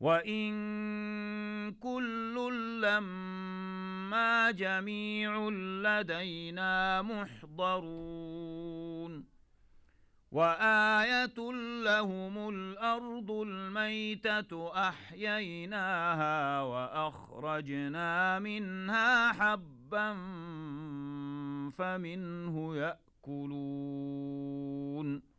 وإن كل لما جميع لدينا محضرون وآية لهم الأرض الميتة أحييناها وأخرجنا منها حبا فمنه يأكلون